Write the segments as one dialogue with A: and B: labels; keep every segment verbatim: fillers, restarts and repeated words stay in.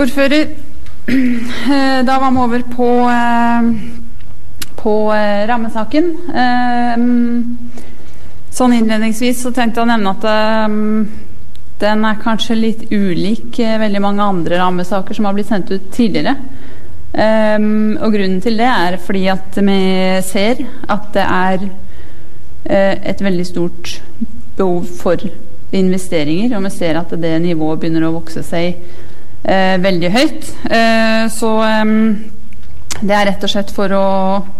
A: Ordfører, da var vi over på, på rammesaken. Sånn innledningsvis så tenkte jeg å nevne at den er kanskje litt ulik veldig mange andre rammesaker som har blitt sendt ut tidligere. Og grunnen til det er fordi at vi ser at det er et veldig stort behov for investeringer, og vi ser at det nivået begynner å vokse seg Eh, veldig høyt. Eh, så eh, det er rett og slett for å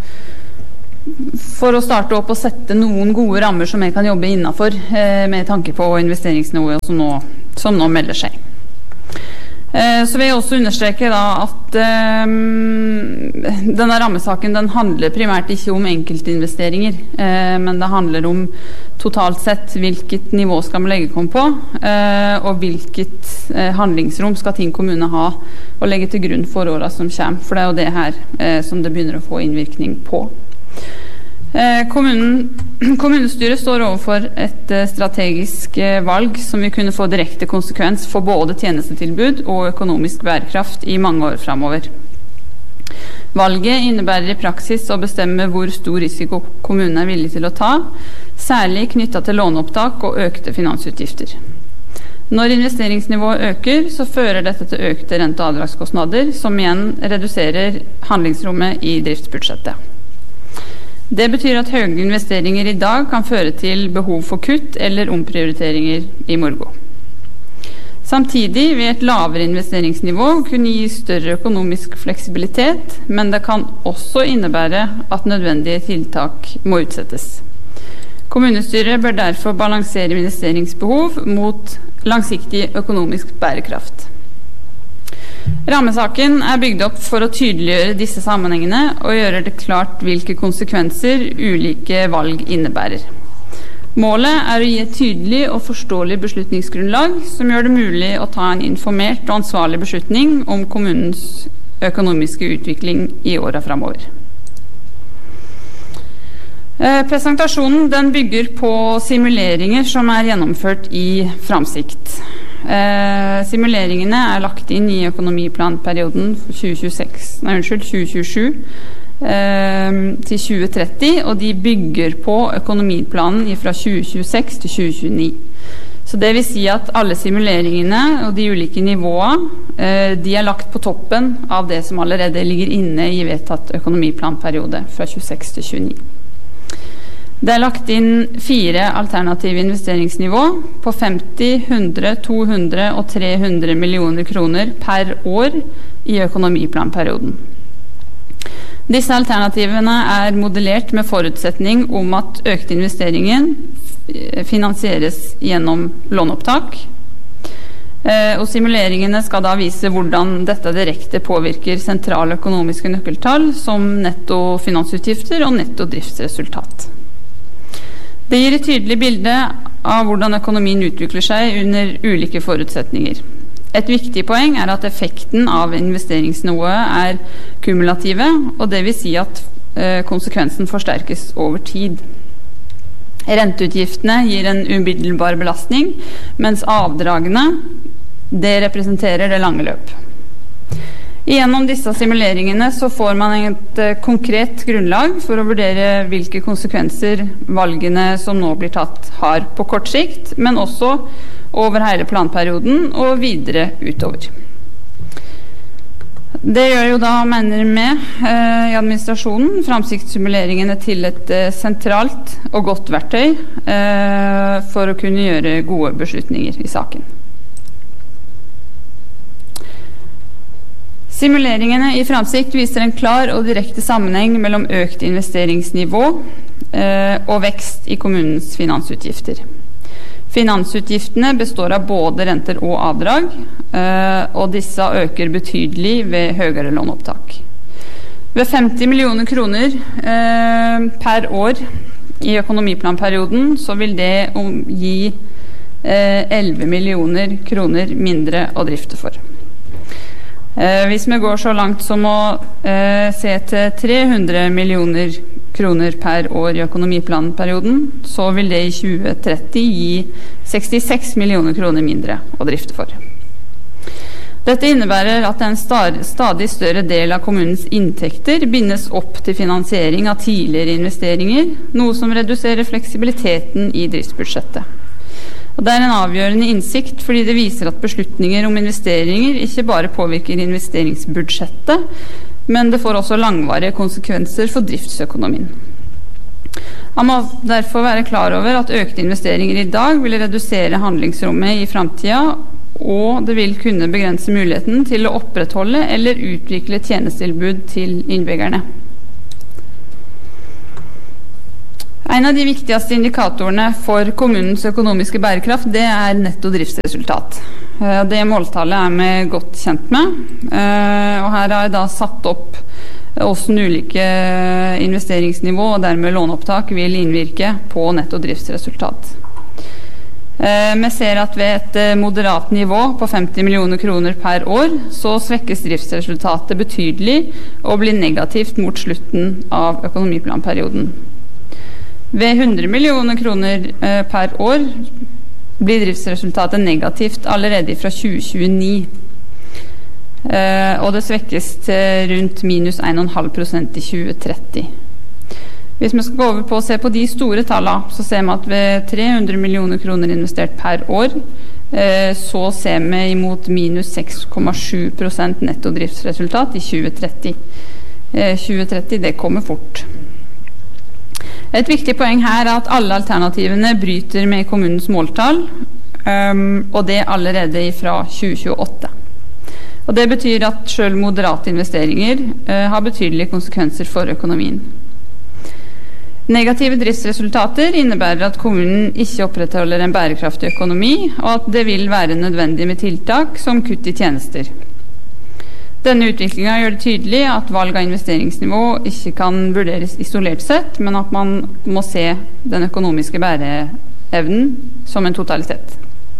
A: for å starte opp og sette noen gode rammer som jeg kan jobbe innenfor eh, med tanke på investeringsnivået som nå, som nå melder seg. Eh, så vil jeg også understreke da at eh, denne rammesaken den handler primært ikke om enkeltinvesteringer, eh, men det handler om totalt sett hvilket nivå skal vi legge kom på, eh, og hvilket eh, handlingsrom skal Tinn kommune ha og legge til grunn for årene som kommer, for det er jo det her eh, som det begynner å få innvirkning på. Eh, kommunen, kommunestyret står overfor et eh, strategisk eh, valg som vil kunne få direkte konsekvens for både tjenestetilbud og økonomisk bærekraft i mange år fremover. Valget innebærer i praksis å bestemme hvor stor risiko kommunen er villig til å ta, særlig knyttet til låneopptak og økte finansutgifter. Når investeringsnivået øker, så fører dette til økte rente- og avdragskostnader, som igjen reduserer handlingsrommet i driftsbudsjettet. Det betyr at høye investeringer i dag kan føre til behov for kutt eller omprioriteringer i morgen. Samtidig vil et lavere investeringsnivå kunne gi større økonomisk fleksibilitet, men det kan også innebære at nødvendige tiltak må utsettes. Kommunestyret bør derfor balansere investeringsbehov mot langsiktig økonomisk bærekraft. Rammesaken er bygd opp for å tydeliggjøre disse sammenhengene og gjøre det klart hvilke konsekvenser ulike valg innebærer. Målet er å gi et tydelig og forståelig beslutningsgrunnlag som gjør det mulig å ta en informert og ansvarlig beslutning om kommunens økonomiske utvikling i årene fremover. Eh, presentasjonen den bygger på simuleringer som er gjennomført i Framsikt. Eh, simuleringene er lagt inn i økonomiplanperioden for tjue tjueseks, nei, unnskyld, tjue tjuesju eh, til tjue tretti, og de bygger på økonomiplanen fra tjue tjueseks til tjue tjueni. Så det vil si at alle simuleringene og de ulike nivåene eh, de er lagt på toppen av det som allerede ligger inne i vedtatt økonomiplanperiode fra tjueseks til tjueni. Det er lagt inn fire alternative investeringsnivå på femti, hundre, to hundre og tre hundre millioner kroner per år i økonomiplanperioden. Disse alternativene er modellert med forutsetning om at økte investeringer finansieres gjennom låneopptak, og simuleringene skal da vise hvordan dette direkte påvirker sentrale økonomiske nøkkeltall som netto finansutgifter og netto driftsresultat. Det gir et tydelig bilde av hvordan økonomien utvikler seg under ulike forutsetninger. Et viktig poeng er at effekten av investeringsnivået er kumulative, og det vil si at eh, konsekvensen forsterkes over tid. Renteutgiftene gir en umiddelbar belastning, mens avdragene det representerer det lange løp. Gjennom disse simuleringene så får man et uh, konkret grunnlag for å vurdere hvilke konsekvenser valgene som nå blir tatt har på kort sikt, men også over hele planperioden og videre utover. Det gjør jo da, mener vi uh, i administrasjonen, framsiktsimuleringene til et uh, sentralt og godt verktøy uh, for å kunne gjøre gode beslutninger i saken. Simuleringene i Framsikt viser en klar og direkte sammenheng mellom økt investeringsnivå eh, og vekst i kommunens finansutgifter. Finansutgiftene består av både renter og avdrag, eh, og disse øker betydelig ved høyere låneopptak. Ved femti millioner kroner eh, per år i økonomiplanperioden så vil det gi eh, elleve millioner kroner mindre å drifte for. Eh, hvis vi går så langt som å eh, se til tre hundre millioner kroner per år i økonomiplanperioden, så vil det i tjue tretti gi sekstiseks millioner kroner mindre å drifte for. Dette innebærer at en stadig større del av kommunens inntekter bindes opp til finansiering av tidligere investeringer, noe som reduserer fleksibiliteten i driftsbudsjettet. Og det er en avgjørende innsikt fordi det viser at beslutninger om investeringer ikke bare påvirker investeringsbudsjettet, men det får også langvarige konsekvenser for driftsøkonomien. Man må derfor være klar over at økte investeringer i dag vil redusere handlingsrommet i fremtiden, og det vil kunne begrense muligheten til å opprettholde eller utvikle tjenestetilbud til innbyggerne. En av de viktigste indikatorene for kommunens økonomiske bærekraft, det er netto driftsresultat. Det måltallet er vi godt kjent med, og her har jeg da satt opp hvordan ulike investeringsnivå og dermed låneopptak vil innvirke på netto driftsresultat. Vi ser at ved et moderat nivå på femti millioner kroner per år, så svekkes driftsresultatet betydelig og blir negativt mot slutten av økonomiplanperioden. Ved hundre millioner kroner per år blir driftsresultatet negativt allerede fra tjue tjueni, og det svekkes til rundt minus en komma fem prosent i tjue tretti. Hvis vi skal gå over på å se på de store tallene, så ser vi at ved tre hundre millioner kroner investert per år, så ser vi imot minus seks komma sju prosent netto driftsresultat i tjue tretti. tjue tretti, det kommer fort. Et viktig poeng her er at alle alternativene bryter med kommunens måltall, og det allerede fra tjue tjueåtte. Og det betyr at selv moderate investeringer har betydelige konsekvenser for økonomien. Negative driftsresultater innebærer at kommunen ikke opprettholder en bærekraftig økonomi, og at det vil være nødvendig med tiltak som kutt i tjenester. Denne utviklingen gjør det tydelig at valg av investeringsnivå ikke kan vurderes isolert sett, men at man må se den økonomiske bæreevnen som en totalitet.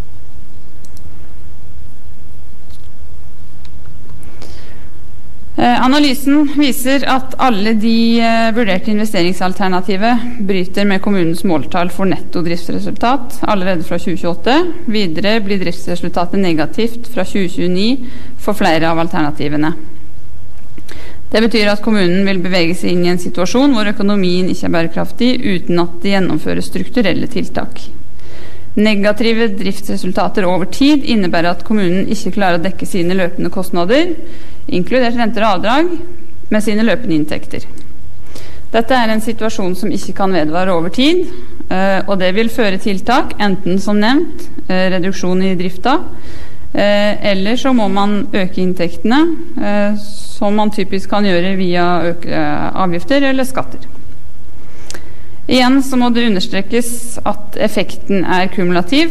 A: Analysen viser at alle de vurderte investeringsalternativet bryter med kommunens måltall for netto driftsresultat allerede fra tjue tjueåtte. Videre blir driftsresultatet negativt fra tjue tjueni for flere av alternativene. Det betyr at kommunen vil bevege seg inn i en situasjon hvor økonomien ikke er bærekraftig uten at det gjennomføres strukturelle tiltak. Negative driftsresultater over tid innebærer at kommunen ikke klarer å dekke sine løpende kostnader, inkludert renter og avdrag, med sine løpende inntekter. Dette er en situasjon som ikke kan vedvare over tid, og det vil føre tiltak, enten som nevnt, reduksjon i drifta, eller så må man øke inntektene, som man typisk kan gjøre via øke avgifter eller skatter. Igjen så må det understrekes at effekten er kumulativ,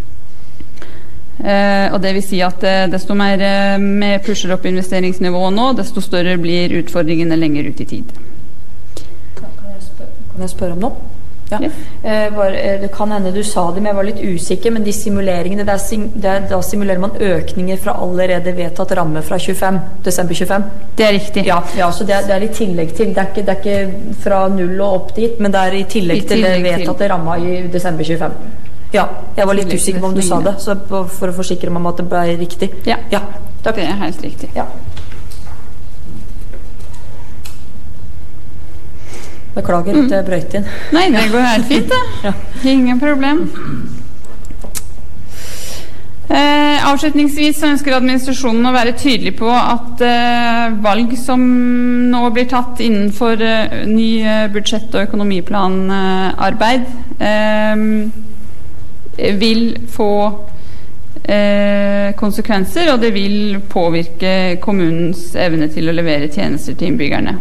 A: eh, og det vil si at eh, desto mer eh, vi pusher opp investeringsnivået nå, desto større blir utfordringene lenger ut i tid.
B: Kan jeg spørre, kan jeg spørre om noe? Ja. Yes. Eh, var, det kan hende du sa det, men jeg var litt usikker, men de simuleringene, det er, sim, det er, da simulerer man økninger fra allerede vedtatt ramme fra tjuefem, desember tjuefem.
A: Det er riktig.
B: Ja, ja så det er, det er i tillegg til, det er, ikke, det er ikke fra null og opp dit, men det er i tillegg, I tillegg til det vedtatte ramma i desember tjuefem. Ja, jeg var litt usikker på om du sa det, så for å forsikre meg om at det ble riktig.
A: Ja,
B: ja takk.
A: Det er helt riktig.
B: Ja. Beklager at jeg brøt inn.
A: Nei, det går helt fint da. Ja. Ingen problem. Eh, avslutningsvis så ønsker administrasjonen å være tydelig på at eh, valg som nå blir tatt innenfor eh, ny eh, budsjett- og økonomiplanarbeid eh, vil få eh, konsekvenser, og det vil påvirke kommunens evne til å levere tjenester til innbyggerne.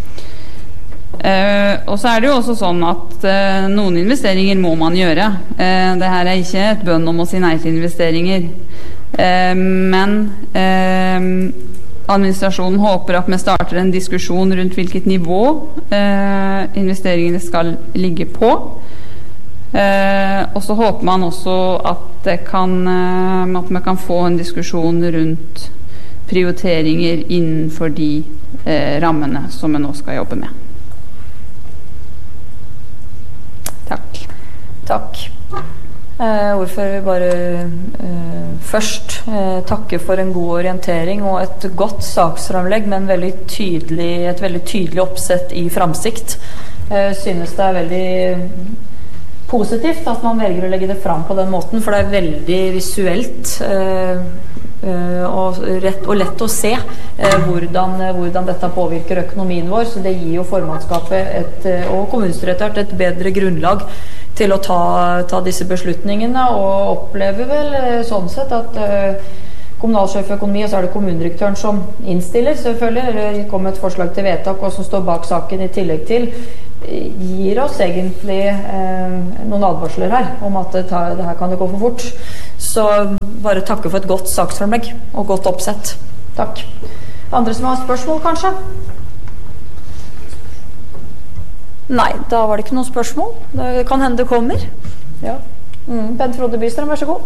A: Uh, og så er det jo også sånn at uh, noen investeringer må man gjøre. Uh, det her er ikke et bønn om å si nei til investeringer. Uh, men uh, administrasjonen håper at vi starter en diskusjon rundt hvilket nivå uh, investeringene skal ligge på. Uh, og så håper man også at, det kan, uh, at vi kan få en diskusjon rundt prioriteringer innenfor de uh, rammene som vi nå skal jobbe med. Takk.
B: Takk. Eh, ordfører vil bare eh, først eh, takke for en god orientering og et godt saksframlegg, men veldig tydelig, et veldig tydelig oppsett i framsikt. Eh, synes det er veldig positivt at man velger å legge det fram på den måten, for det er veldig visuelt eh, eh, og, rett, og lett å se eh, hvordan, hvordan dette påvirker økonomien vår, så det gir jo formannskapet et, og kommunestyret et bedre grunnlag til å ta, ta disse beslutningene, og opplever vel sånn sett at uh, kommunalsjef for økonomi, og så er det kommunedirektøren som innstiller, selvfølgelig, eller kommer et forslag til vedtak, og som står bak saken i tillegg til, gir oss egentlig uh, noen advarsler her, om at det, tar, det her kan det gå for fort. Så bare takke for et godt saksframlegg, og godt oppsett. Takk. Andre som har spørsmål, kanskje? Nei, da var det ikke noen spørsmål. Det kan hende det kommer. Ja. Mm. Bent Frode Bystrøm, vær så god.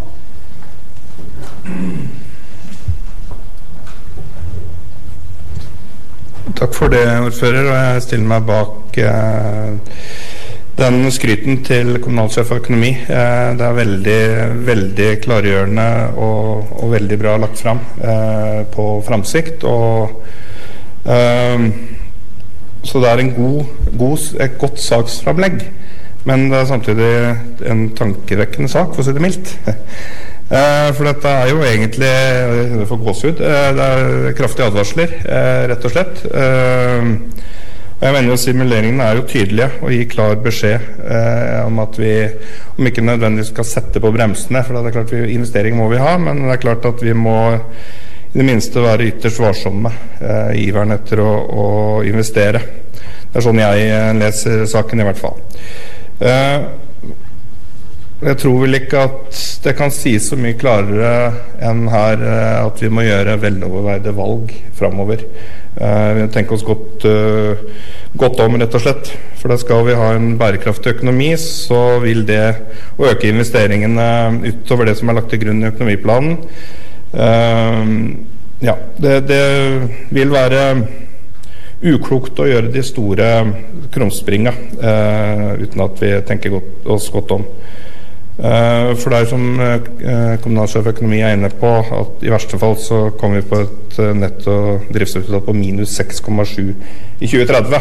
C: Takk for det, ordfører, og jeg stiller meg bak eh, den skryten til kommunalsjef for økonomi. Eh, det er veldig, veldig klargjørende og, og veldig bra lagt fram eh, på framsikt, og eh, så det er en god, god, et godt saksframlegg, men det er samtidig en tankevekkende sak, for å si det mildt. For dette er jo egentlig, det får gåsehud, det er kraftige advarsler, rett og slett. Og jeg mener jo simuleringene er jo tydelige og gir klar beskjed om at vi, om ikke nødvendigvis skal sette på bremsene, for det er klart vi, investering må vi ha, men det er klart at vi må i det minste være ytterst varsomme eh, iveren etter å, å investere. Det er sånn jeg eh, leser saken i hvert fall. Eh, jeg tror vel ikke at det kan sies så mye klarere enn her eh, at vi må gjøre veloverveide valg fremover. Eh, vi tenker oss godt, eh, godt om, rett og slett. For da skal vi ha en bærekraftig økonomi, så vil det å øke investeringene utover det som er lagt til grunn i økonomiplanen, Uh, ja, det, det vil være uklokt å gjøre de store krumspringa uh, uten at vi tenker godt, oss godt om. Uh, for det er som uh, kommunalsjef for økonomi er inne på, at i verste fall så kommer vi på et uh, netto driftsresultat på minus seks komma sju i tjue tretti.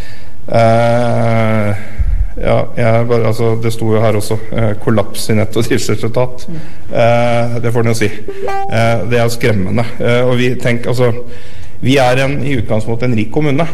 C: Uh, Ja, jeg bare, altså, det sto jo her også eh, kollaps i netto driftsresultat. Mm. Eh, det får den jo si. Eh, det er jo skremmende. Eh, og vi tenker, altså, vi er en, i utgangspunktet en rik kommune.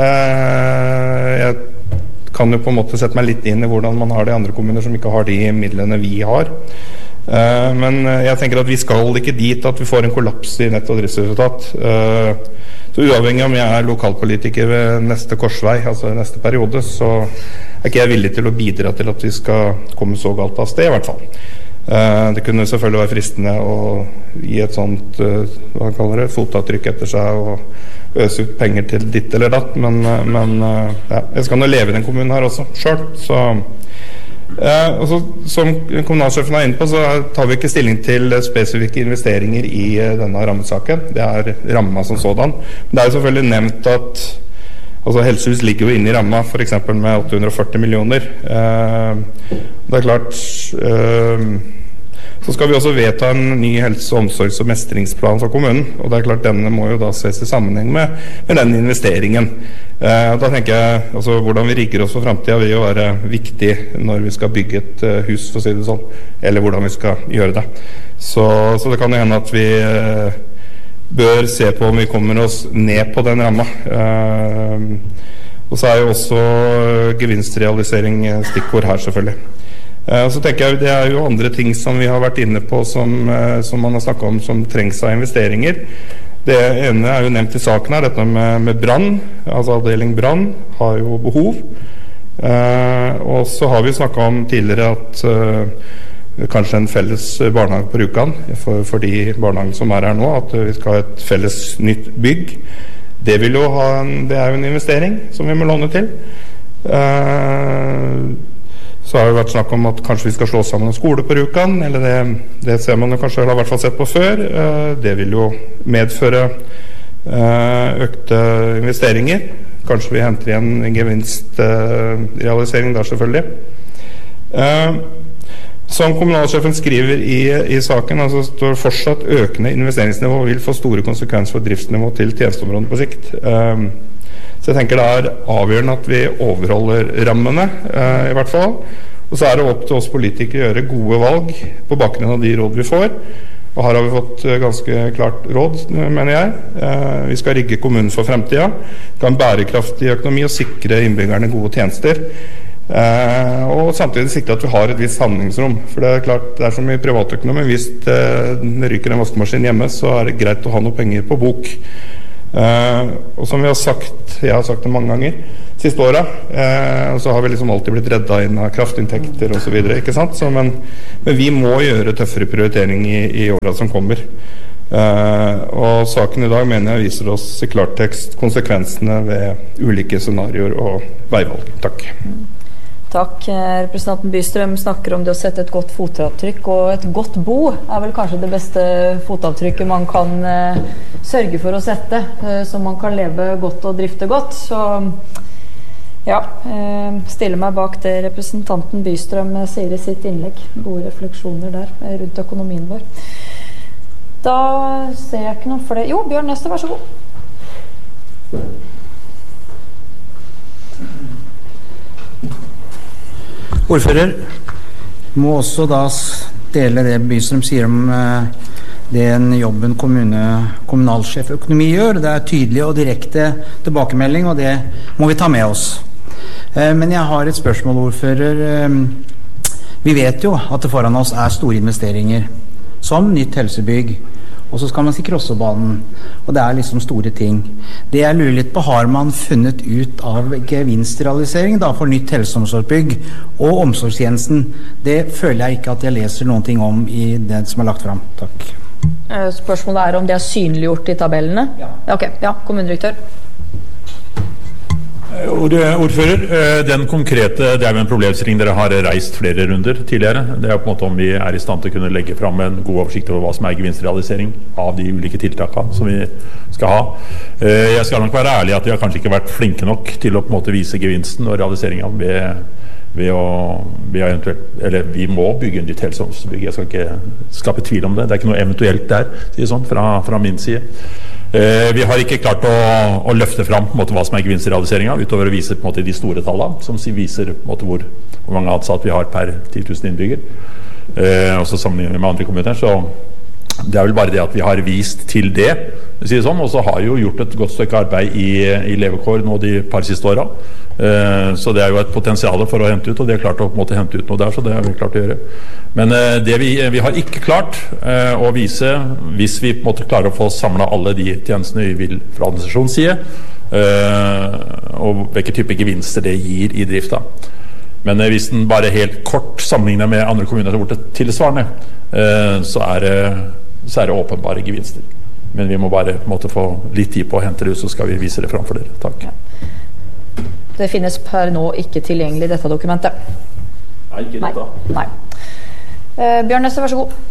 C: Eh, jeg kan jo på en måte sette meg litt inn i hvordan man har det i andre kommuner som ikke har de midlene vi har. Eh, men jeg tenker at vi skal ikke dit at vi får en kollaps i netto driftsresultat. Eh, så uavhengig om jeg er lokalpolitiker ved neste korsvei, altså neste periode, så er ikke jeg villig til å bidra til at vi skal komme så galt av sted, i hvert fall. Uh, det kunne selvfølgelig være fristende å gi et sånt uh, hva kaller det, fotavtrykk etter seg og øse ut penger til ditt eller datt, men, uh, men uh, ja, jeg skal nå leve i den kommunen her også, selv. Så, uh, og så, som kommunalsjefen er inne på, så tar vi ikke stilling til spesifikke investeringer i uh, denne rammesaken. Det er ramma som sådan. Det er jo selvfølgelig nevnt at altså helsehus ligger jo inne i ramma, for eksempel med åtte hundre og førti millioner. Eh, det er klart, eh, så skal vi også vedta en ny helse-, omsorgs- og mestringsplan for kommunen, og det er klart denne må jo da ses i sammenheng med, med den investeringen. Eh, da tenker jeg, altså hvordan vi rigger oss for fremtiden vil jo være viktig når vi skal bygge et uh, hus, for å si det sånn, eller hvordan vi skal gjøre det. Så, så det kan jo hende at vi uh, bør se på om vi kommer oss ned på den ramma. Uh, og så er jo også gevinstrealisering stikkord her, selvfølgelig. Uh, så tenker jeg det er jo andre ting som vi har vært inne på som, uh, som man har snakket om som trengs av investeringer. Det ene er jo nevnt i saken her, dette med, med brann, altså avdeling brann har jo behov. Uh, og så har vi snakket om tidligere at uh, kanskje en felles barnehage på Rjukan for, for de barnehagene som er her nå, at vi skal ha et felles nytt bygg. Det, vil jo ha en, det er jo en investering som vi må låne til. Uh, så har det vært snakk om at kanskje vi skal slå sammen en skole på Rjukan, eller det, det ser man jo kanskje, eller har i hvert fall sett på før. Uh, det vil jo medføre uh, økte investeringer. Kanskje vi henter igjen en gevinstrealisering uh, der, selvfølgelig. Uh, Som kommunalsjefen skriver i, i saken, altså står fortsatt økende investeringsnivå vil få store konsekvenser for driftsnivå til tjenesteområdene på sikt. Um, så jeg tenker det er avgjørende at vi overholder rammene, uh, i hvert fall. Og så er det opp til oss politikere å gjøre gode valg på bakgrunn av de råd vi får. Og her har vi fått uh, ganske klart råd, mener jeg. Uh, vi skal rigge kommunen for fremtiden, ha en bærekraftig økonomi og sikre innbyggerne gode tjenester. Uh, og samtidig sikre at vi har et visst handlingsrom, for det er klart det er som i privatøkonomi, hvis det, det ryker en vaskemaskin hjemme, så er det greit å ha noe penger på bok. Uh, og som vi har sagt, jeg har sagt det mange ganger siste året, uh, så har vi liksom alltid blitt redda inn av kraftinntekter og så videre, ikke sant? Så, men, men vi må gjøre tøffere prioritering i, i årene som kommer. Uh, og saken i dag mener jeg viser oss i klartekst konsekvensene ved ulike scenarioer og veivalg. Takk.
B: Takk. Representanten Bystrøm snakker om det å sette et godt fotavtrykk, og et godt bo er vel kanskje det beste fotavtrykket man kan eh, sørge for å sette, eh, så man kan leve godt og drifte godt. Så ja, eh, stiller meg bak det representanten Bystrøm sier i sitt innlegg. Gode refleksjoner der eh, rundt økonomien vår. Da ser jeg ikke noe for det. Jo, Bjørn Neste, vær så god.
D: Ordfører, må også da dele det Bystrøm sier om eh, den jobben kommune, kommunalsjeføkonomi gjør. Det er tydelig og direkte tilbakemelding, og det må vi ta med oss. Eh, men jeg har et spørsmål, ordfører. Eh, vi vet jo at det foran oss er store investeringer, som nytt helsebygg, og så skal man si Krossebanen, og det er liksom store ting. Det jeg lurer litt på, har man funnet ut av gevinstrealisering da, for nytt helseomsorgsbygg og omsorgstjenesten? Det føler jeg ikke at jeg leser noen ting om i det som er lagt frem. Takk.
B: Spørsmålet er om det er synliggjort i tabellene? Ja. Ok, ja, kommunedirektør.
E: Ordfører, den konkrete, det er jo en problemstilling dere har reist flere runder tidligere. Det er på en måte om vi er i stand til å kunne legge frem en god oversikt over hva som er gevinstrealisering av de ulike tiltakene som vi skal ha. Jeg skal nok være ærlig at vi har kanskje ikke vært flinke nok til å på en måte vise gevinsten og realiseringen ved, ved å, ved å eventuelt, eller vi må bygge en nytt helseomsorgsbygg. Jeg skal ikke skape tvil om det. Det er ikke noe eventuelt der, sier sånn, fra, fra min side. Eh, vi har ikke klart å, å løfte fram på en måte, hva som er gevinstrealiseringen, utover å vise på en måte, de store tallene, som viser på en måte, hvor, hvor mange ansatte vi har per ti tusen innbygger. Eh, og så sammenlignet med andre kommuner, så det er vel bare det at vi har vist til det, sier sånn, og så har jo gjort et godt stykke arbeid i, i levekår nå de par siste årene. Eh, så det er jo et potensial for å hente ut, og det er klart å på en måte hente ut noe der, så det har vi klart å gjøre. Men eh, det vi, vi har ikke klart eh, å vise, hvis vi på en måte klarer å få samlet alle de tjenestene vi vil fra administrasjonens side, eh, og hvilke type gevinster det gir i drifta. Men eh, hvis den bare helt kort sammenligner med andre kommuner som har gjort det tilsvarende, eh, så, er, så er det åpenbare gevinster. Men vi må bare på en måte få litt tid på å hente det ut, så skal vi vise det framfor dere. Takk.
B: Ja. Det finnes per nå ikke tilgjengelig i dette dokumentet.
E: Nei, ikke dette.
B: Nei. Nei. Uh, Bjørn Nesse, vær så god.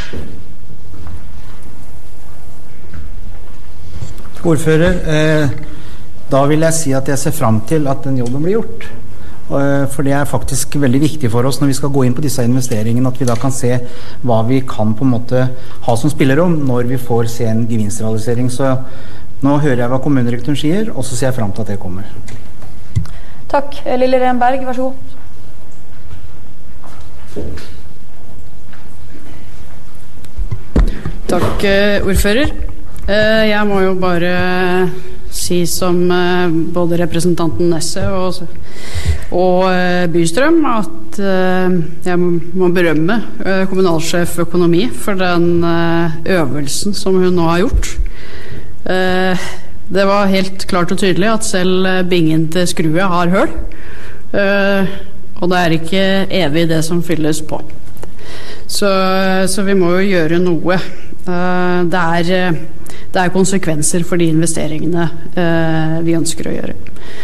D: Ordfører, eh, da vil jeg si at jeg ser frem til at den jobben blir gjort. Uh, for det er faktisk veldig viktig for oss når vi skal gå inn på disse investeringene, at vi da kan se hva vi kan på en måte ha som spillerom når vi får se en gevinstrealisering. Så nå hører jeg hva kommunedirektøren sier, og så ser jeg frem til at det kommer.
B: Takk. Lille Renberg, vær så god.
F: Takk, ordfører. Jeg må jo bare si som både representanten Nesse og, og Bystrøm at jeg må berømme kommunalsjef økonomi for den øvelsen som hun nå har gjort. Det var helt klart og tydelig at selv bingen til skruet har høl, og det er ikke evig det som fylles på. Så, så vi må jo gjøre noe. Det er, det er konsekvenser for de investeringene vi ønsker å gjøre.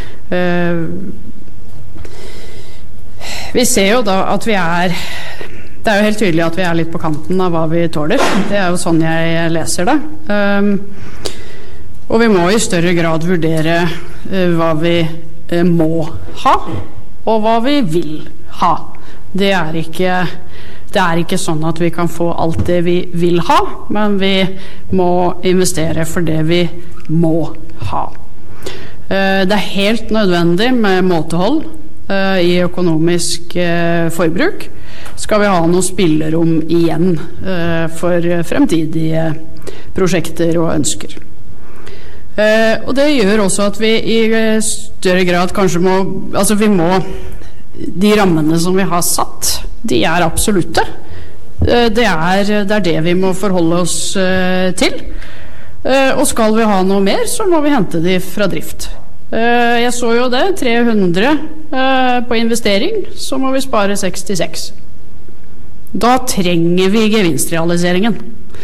F: Vi ser jo da at vi er Det er jo helt tydelig at vi er litt på kanten av hva vi tåler. Det er jo sånn jeg leser det. Og vi må i større grad vurdere hva vi må ha, og hva vi vil ha. Det er ikke Det er ikke sånn at vi kan få alt det vi vil ha, men vi må investere for det vi må ha. Det er helt nødvendig med måtehold i økonomisk forbruk. Skal vi ha noe spillerom igjen for fremtidige prosjekter og ønsker. Og det gjør også at vi i større grad kanskje må, altså vi må, de rammene som vi har satt, de er absolutte. Det er, det er det vi må forholde oss til. Og skal vi ha noe mer, så må vi hente de fra drift. Jeg så jo det, tre hundre på investering, så må vi spare sekstiseks. Da trenger vi gevinstrealiseringen.